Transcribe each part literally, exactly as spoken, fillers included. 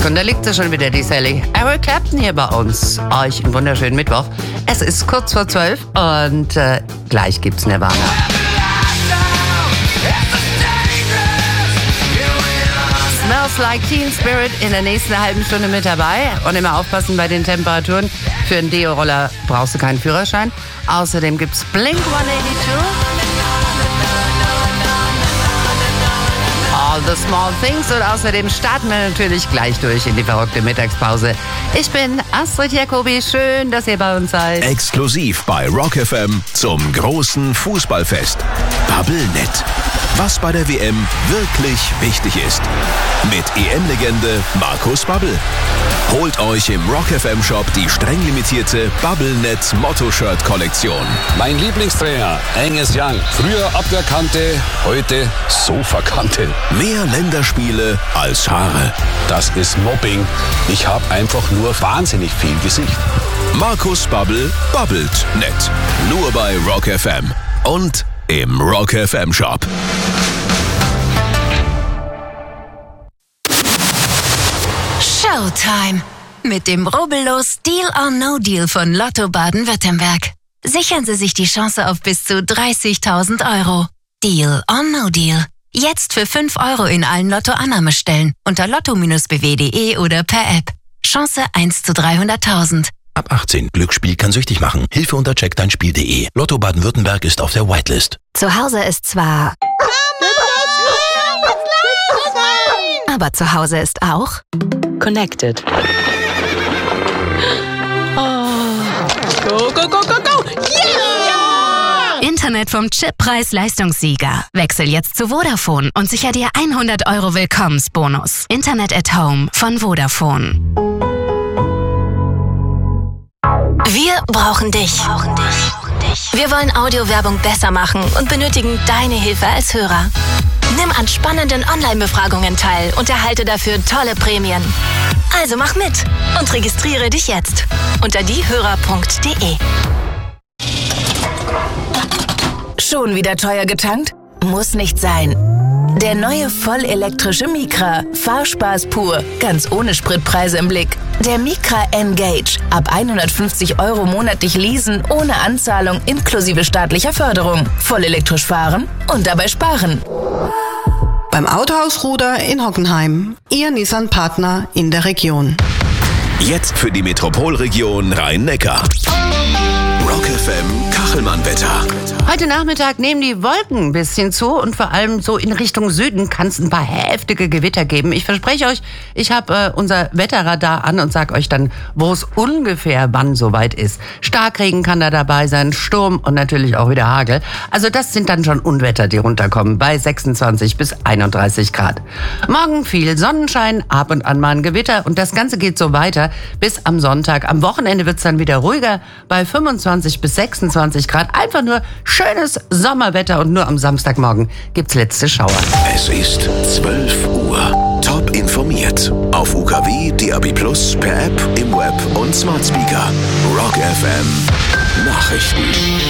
Und da liegt sie schon wieder, die Sally. Eric Clapton hier bei uns. Euch einen wunderschönen Mittwoch. Es ist kurz vor zwölf und äh, gleich gibt's Nirvana. Smells Like Teen Spirit in der nächsten halben Stunde mit dabei. Und immer aufpassen bei den Temperaturen. Für einen Deo-Roller brauchst du keinen Führerschein. Außerdem gibt's Blink hundertachtzig. All the Small Things. Und außerdem starten wir natürlich gleich durch in die verrückte Mittagspause. Ich bin Astrid Jacobi. Schön, dass ihr bei uns seid. Exklusiv bei Rock F M zum großen Fußballfest. Bubblenet. Was bei der W M wirklich wichtig ist. Mit E M-Legende Markus Babbel. Holt euch im Rock F M Shop die streng limitierte Bubblenet Motto-Shirt-Kollektion. Mein Lieblingstrainer, Angus Young. Früher Abwehrkante, heute Sofakante. Mehr Länderspiele als Haare. Das ist Mobbing. Ich habe einfach nur wahnsinnig viel Gesicht. Markus Babbel babbelt nett. Nur bei Rock F M. Und im Rock F M Shop. Showtime mit dem rubbellos Deal or No Deal von Lotto Baden-Württemberg. Sichern Sie sich die Chance auf bis zu dreißigtausend Euro. Deal or No Deal. Jetzt für fünf Euro in allen Lotto-Annahmestellen unter lotto b w punkt de oder per App. Chance eins zu dreihunderttausend. Ab achtzehn. Glücksspiel kann süchtig machen. Hilfe unter check dein Spiel punkt de. Lotto Baden-Württemberg ist auf der Whitelist. Zu Hause ist zwar... Aber zu Hause ist auch... Connected. Oh. Go, go, go, go, go! Yeah! Internet vom Chip Preis-Leistungssieger. Wechsel jetzt zu Vodafone und sicher dir hundert Euro Willkommensbonus. Internet at Home von Vodafone. Wir brauchen dich. Wir wollen Audiowerbung besser machen und benötigen deine Hilfe als Hörer. Nimm an spannenden Online-Befragungen teil und erhalte dafür tolle Prämien. Also mach mit und registriere dich jetzt unter diehörer punkt de. Schon wieder teuer getankt? Muss nicht sein. Der neue vollelektrische Micra. Fahrspaß pur. Ganz ohne Spritpreise im Blick. Der Micra N-Gage. Ab hundertfünfzig Euro monatlich leasen, ohne Anzahlung, inklusive staatlicher Förderung. Voll elektrisch fahren und dabei sparen. Beim Autohaus Ruder in Hockenheim. Ihr Nissan-Partner in der Region. Jetzt für die Metropolregion Rhein-Neckar. Rock F M Kachelmann-Wetter. Heute Nachmittag nehmen die Wolken ein bisschen zu und vor allem so in Richtung Süden kann es ein paar heftige Gewitter geben. Ich verspreche euch, ich habe äh, unser Wetterradar an und sage euch dann, wo es ungefähr wann soweit ist. Starkregen kann da dabei sein, Sturm und natürlich auch wieder Hagel. Also das sind dann schon Unwetter, die runterkommen bei sechsundzwanzig bis einunddreißig Grad. Morgen viel Sonnenschein, ab und an mal ein Gewitter und das Ganze geht so weiter bis am Sonntag. Am Wochenende wird es dann wieder ruhiger bei fünfundzwanzig bis sechsundzwanzig Grad. Einfach nur schönes Sommerwetter und nur am Samstagmorgen gibt's letzte Schauer. Es ist zwölf Uhr. Top informiert. Auf U K W, D A B plus, per App, im Web und Smart Speaker. Rock F M Nachrichten.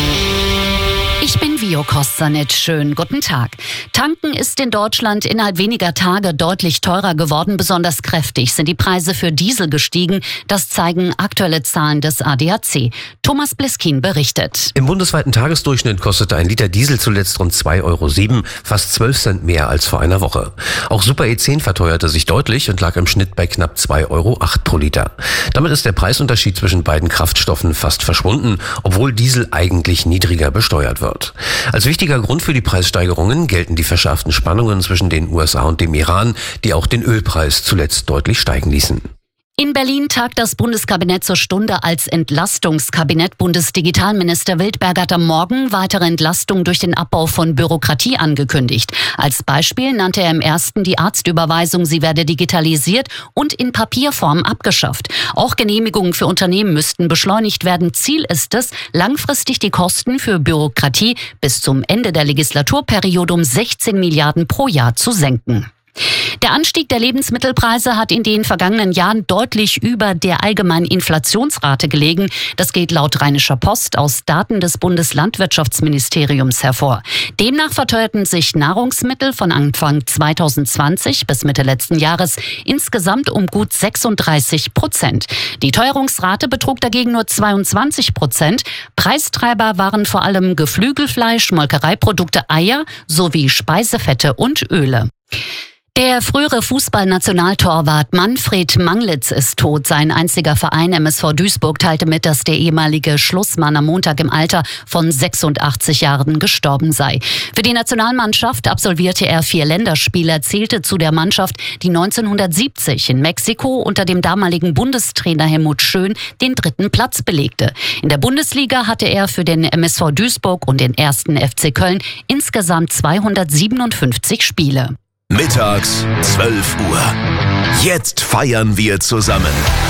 Ich bin Vio Kostsanitsch. Schönen guten Tag. Tanken ist in Deutschland innerhalb weniger Tage deutlich teurer geworden. Besonders kräftig sind die Preise für Diesel gestiegen. Das zeigen aktuelle Zahlen des A D A C. Thomas Bliskin berichtet. Im bundesweiten Tagesdurchschnitt kostete ein Liter Diesel zuletzt rund zwei Euro sieben, fast zwölf Cent mehr als vor einer Woche. Auch Super E zehn verteuerte sich deutlich und lag im Schnitt bei knapp zwei Euro acht pro Liter. Damit ist der Preisunterschied zwischen beiden Kraftstoffen fast verschwunden, obwohl Diesel eigentlich niedriger besteuert wird. Als wichtiger Grund für die Preissteigerungen gelten die verschärften Spannungen zwischen den U S A und dem Iran, die auch den Ölpreis zuletzt deutlich steigen ließen. In Berlin tagt das Bundeskabinett zur Stunde als Entlastungskabinett. Bundesdigitalminister Wildberg hat am Morgen weitere Entlastung durch den Abbau von Bürokratie angekündigt. Als Beispiel nannte er im ersten die Arztüberweisung, sie werde digitalisiert und in Papierform abgeschafft. Auch Genehmigungen für Unternehmen müssten beschleunigt werden. Ziel ist es, langfristig die Kosten für Bürokratie bis zum Ende der Legislaturperiode um sechzehn Milliarden pro Jahr zu senken. Der Anstieg der Lebensmittelpreise hat in den vergangenen Jahren deutlich über der allgemeinen Inflationsrate gelegen. Das geht laut Rheinischer Post aus Daten des Bundeslandwirtschaftsministeriums hervor. Demnach verteuerten sich Nahrungsmittel von Anfang zweitausendzwanzig bis Mitte letzten Jahres insgesamt um gut sechsunddreißig Prozent. Die Teuerungsrate betrug dagegen nur zweiundzwanzig Prozent. Preistreiber waren vor allem Geflügelfleisch, Molkereiprodukte, Eier sowie Speisefette und Öle. Der frühere Fußballnationaltorwart Manfred Manglitz ist tot. Sein einziger Verein M S V Duisburg teilte mit, dass der ehemalige Schlussmann am Montag im Alter von sechsundachtzig Jahren gestorben sei. Für die Nationalmannschaft absolvierte er vier Länderspiele, zählte zu der Mannschaft, die neunzehnhundertsiebzig in Mexiko unter dem damaligen Bundestrainer Helmut Schön den dritten Platz belegte. In der Bundesliga hatte er für den M S V Duisburg und den ersten F C Köln insgesamt zweihundertsiebenundfünfzig Spiele. Mittags zwölf Uhr. Jetzt feiern wir zusammen.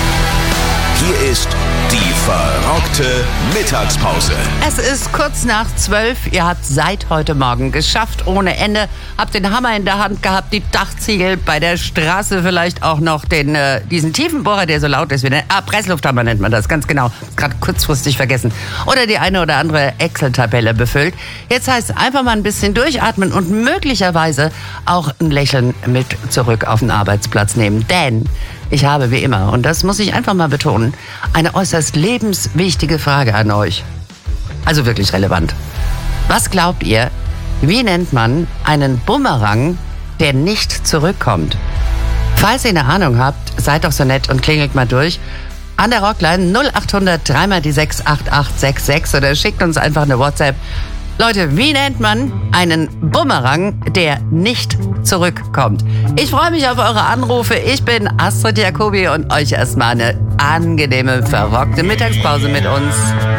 Hier ist die verrockte Mittagspause. Es ist kurz nach zwölf. Ihr habt seit heute Morgen geschafft ohne Ende. Habt den Hammer in der Hand gehabt, die Dachziegel bei der Straße, vielleicht auch noch den äh, diesen Tiefenbohrer, der so laut ist wie der ah, Presslufthammer nennt man das, ganz genau. Gerade kurzfristig vergessen. Oder die eine oder andere Excel-Tabelle befüllt. Jetzt heißt einfach mal ein bisschen durchatmen und möglicherweise auch ein Lächeln mit zurück auf den Arbeitsplatz nehmen. Denn ich habe wie immer, und das muss ich einfach mal betonen, eine äußerst lebenswichtige Frage an euch. Also wirklich relevant. Was glaubt ihr, wie nennt man einen Bumerang, der nicht zurückkommt? Falls ihr eine Ahnung habt, seid doch so nett und klingelt mal durch. An der Rockline null acht hundert drei mal die sechs acht acht sechs sechs oder schickt uns einfach eine WhatsApp. Leute, wie nennt man einen Bumerang, der nicht zurückkommt? Ich freue mich auf eure Anrufe. Ich bin Astrid Jacobi und euch erstmal eine angenehme, verrockte Mittagspause mit uns.